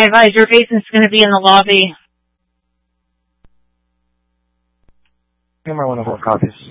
I advise your patient's going to be in the lobby. You might want to hold copies.